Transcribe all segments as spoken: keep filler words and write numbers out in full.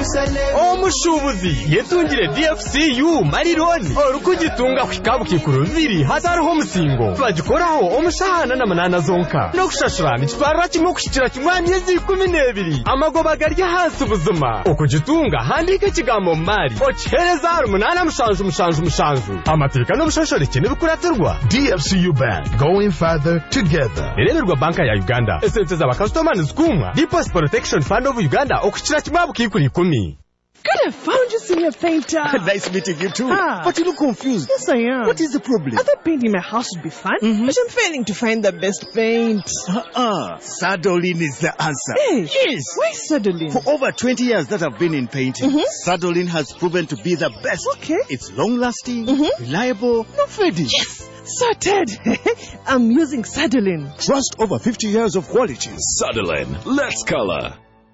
omushubuzi yetungire D F C U marironi orukugitunga kwikabu kikuru biri hatariho musingo bagikoraho omushahana na manana zonka no kushashura nikitwara kimwe kushikira kimwe myezi kumi n'ebiri amagoba garya hasi ubuzima okugitunga handika kigambo mari okihereza ari munana mushanju mushanju mushanju amateka no bushashoreke n'ibikuratirwa. D F C U Bank, going further together. Ereberwa banka ya Uganda esente za bakastomani zikumwa Deposit Protection Fund of Uganda okukira kimwe bukikuri kumi. Good, I found you, Senior Painter. Nice meeting you too. Ah. But you look confused. Yes, I am. What is the problem? I thought painting my house would be fun, mm-hmm. but I'm failing to find the best paint. Uh-uh. Sadolin is the answer. Hey, yes. Why Sadolin? For over twenty years that I've been in painting, mm-hmm. Sadolin has proven to be the best. Okay. It's long-lasting, mm-hmm. reliable, no fading. Yes. Sorted. I'm using Sadolin. Trust over fifty years of quality. Sadolin. Let's color.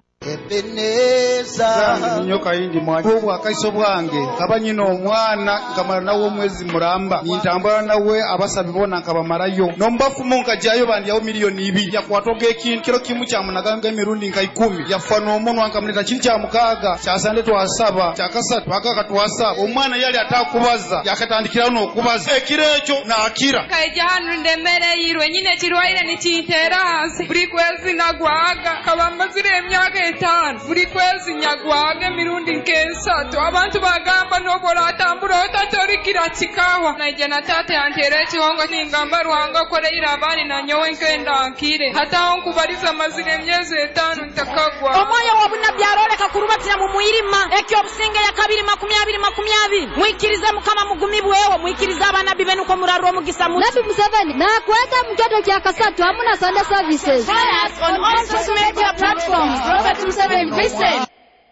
Ebeneza nyoka yindi mwaje obwo akaiso bwange kabanyino omwana kamara nawo mwezi muramba nintambara nawe abasabibona nkabamarayo nombafumo nkajayo bandi yawo miliyoni ibiri yakwatoga ekintu kiro kimu kya munaganga emirundi nka ikumi yafana omuntu wankamuleta kiri kya mukaga kyasande twasaba kyakasatu akaka twasaba omwana yali atakubaza yakatandikira no kubaza ekirecho na akira kaija hanu ndemere yirwe nyine kirwaire ni kinterasi buri kwezi nagwaga kabambazire emyaka etano buri kwezi nyagwaga mirundi nkesatu abantu bagamba nobora atambura otatorikira kikawa naije na tate yantere ekihongo ningamba ruhanga koreira abandi nanyowe nkenda nkire hataho nkubariza amazina emyezi etano ntakagwa omwoyo wabuna byaroleka kurubatira mu muirima ekyo obusinge ya kabiri makumyabiri makumyabiri mwikirize mukama mugumi bwewo mwikirize abana bibe nuko muraro mugisa mu Nabi Museveni na kweta mtoto kya kasatu hamuna Sunday services. Follow us on all social media platforms. Robert Museveni listen.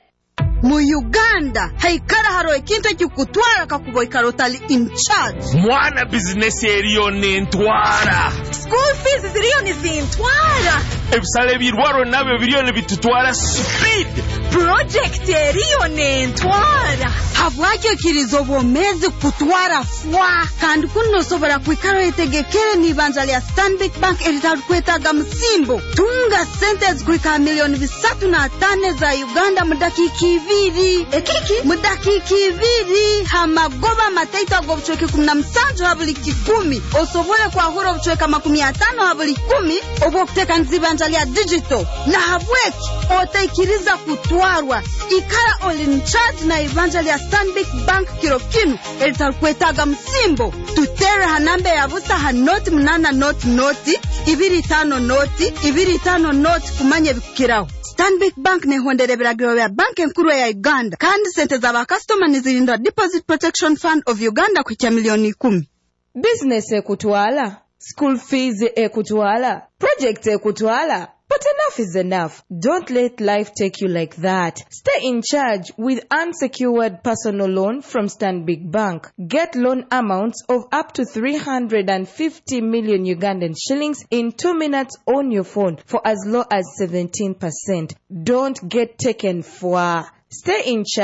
Mu Uganda haikara haro ekintu kikutwara kakuboika rotali in charge Mwana business eriyo nentwara school fees ziriyo ni zintwara ebisale birwaro nabyo biriyo bitutwara speed project eriyo nentwara habwakyo kirizo bomezi kutwara fwa kandi kuno sobora kwikaro etegekere ni banjali ya Stanbic Bank eritakwetaga msimbo tunga sentence kwika milioni bisatu na tane za Uganda mudakiki viri ekiki mudakiki viri hamagoba mataita gobchoke kumna msanjo habuli kikumi osobole kwa huro bchoke makumi atano habuli kumi obo kuteka nzibanjali ya digital na habweki otaikiriza kutwarwa ikara all in charge na evanjali ya Stanbic Bank kirokinu eritakwetaga msimbo tutere hanambe ya busa hanoti mnana noti noti ibiri tano noti ibiri tano noti kumanye bikiraho Stanbic Bank ne honderebera ya bank enkuru ya Uganda kandi sente za ba customer nizirinda Deposit Protection Fund of Uganda kwa milioni kumi. Business ekutwala, school fees ekutwala, project ekutwala. But enough is enough. Don't let life take you like that. Stay in charge with unsecured personal loan from Stanbic Bank. Get loan amounts of up to three hundred fifty million Ugandan shillings in two minutes on your phone for as low as seventeen percent. Don't get taken for. Stay in charge.